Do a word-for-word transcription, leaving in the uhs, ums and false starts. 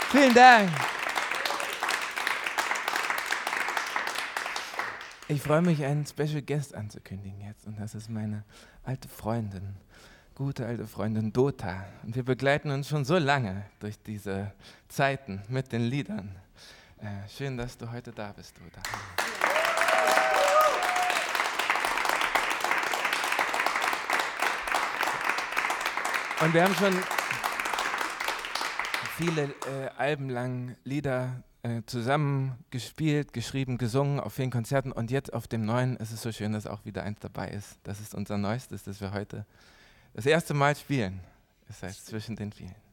Vielen Dank. Ich freue mich, einen Special Guest anzukündigen jetzt. Und das ist meine alte Freundin, gute alte Freundin Dota. Und wir begleiten uns schon so lange durch diese Zeiten mit den Liedern. Äh, schön, dass du heute da bist, Dota. Und wir haben schon viele äh, Alben lang Lieder äh, zusammen gespielt, geschrieben, gesungen auf vielen Konzerten. Und jetzt auf dem neuen ist es so schön, dass auch wieder eins dabei ist. Das ist unser neuestes, das wir heute das erste Mal spielen. Das heißt, zwischen den vielen.